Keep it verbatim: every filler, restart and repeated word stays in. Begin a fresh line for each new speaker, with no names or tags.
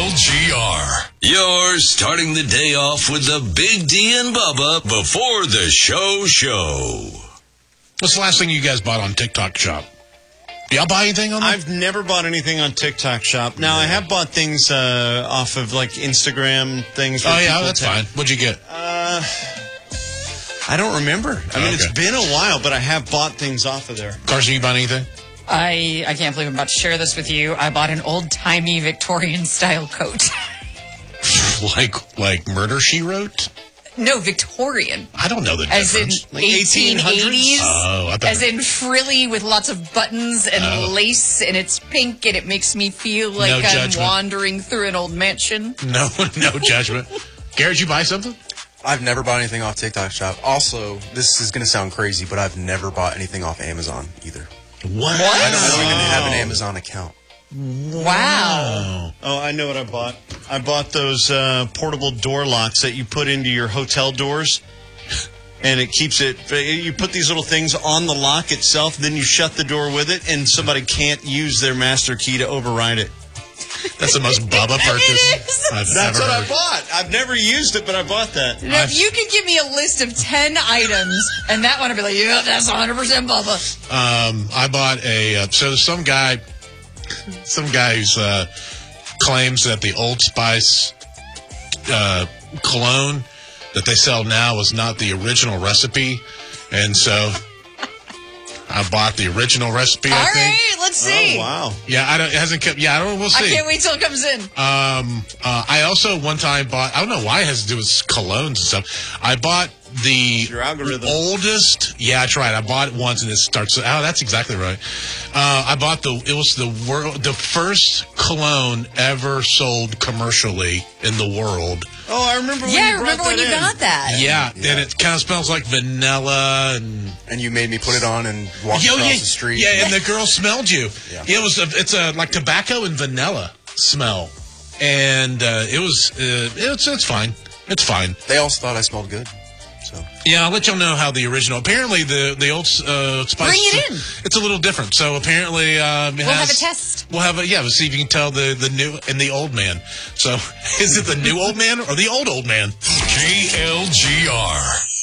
L G R. You're starting the day off with the Big D and Bubba before the show show.
What's the last thing you guys bought on TikTok Shop? Do y'all buy anything on there?
I've never bought anything on TikTok Shop. Now, I have bought things uh, off of, like, Instagram things.
Oh, yeah, that's fine. What'd you get?
Uh, I don't remember. I mean,
Okay.
it's been a while, but I have bought things off of there.
Carson, you bought anything?
I I can't believe I'm about to share this with you. I bought an old-timey Victorian-style coat.
like, like Murder, She Wrote?
No, Victorian.
I don't know the
As in
difference.
Like
eighteen eighties.
Oh, I thought
As in frilly with lots of buttons and
Oh.
lace, and it's pink, and it makes me feel like
No
I'm
judgment.
wandering through an old mansion.
No, no judgment. Garrett, you buy something?
I've never bought anything off TikTok Shop. Also, this is going to sound crazy, but I've never bought anything off Amazon either.
What?
I don't, I don't even have an Amazon account.
Wow.
Oh, I know what I bought. I bought those uh, portable door locks that you put into your hotel doors, and it keeps it. You put these little things on the lock itself, then you shut the door with it, and somebody can't use their master key to override it.
That's the most Bubba purchase
It is.
I've
That's
ever
what
heard.
I bought. I've never used it, but I bought that.
Now, if you could give me a list of ten items, and that one I'd be like, yeah, that's one hundred percent Bubba.
Um, I bought a, uh, so some guy, some guy who's, uh, claims that the Old Spice, uh, cologne that they sell now is not the original recipe. And so I bought the original recipe, I
All
think.
right, let's see.
Oh, wow.
Yeah, I don't, it hasn't kept, yeah, I don't, we'll
I
see.
can't wait till it comes in.
Um, uh, I also one time bought, I don't know why it has to do with colognes and stuff. I bought the
Your algorithm.
oldest, yeah, that's right. I bought it once and it starts, oh, that's exactly right. Uh, I bought the, it was the world, the first cologne ever sold commercially in the world.
Oh, I remember when
Yeah, I
you brought
remember when
that
you
in.
got that.
Yeah,
Yeah.
and it kind of smells like vanilla and
And you made me put it on and walk
Yo,
across
yeah,
the street.
yeah, and the girl smelled you.
Yeah.
It was a, it's a like tobacco and vanilla smell, and uh, it was uh, it's it's fine, it's fine.
They also thought I smelled good. So
Yeah, I'll let y'all know how the original. Apparently, the the old uh, spice.
Bring it in.
It's a little different. So apparently, um, it
We'll
has,
have a test.
We'll have a yeah. We'll see if you can tell the the new and the old man. So is it the new old man or the old old man?
K L G R.